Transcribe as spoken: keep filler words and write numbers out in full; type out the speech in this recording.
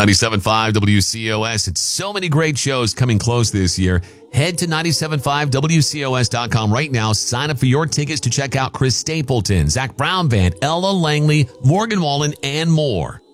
ninety-seven point five W C O S. It's so many great shows coming close this year. Head to ninety-seven point five W C O S dot com right now. Sign up for your tickets to check out Chris Stapleton, Zach Brown Band, Ella Langley, Morgan Wallen, and more.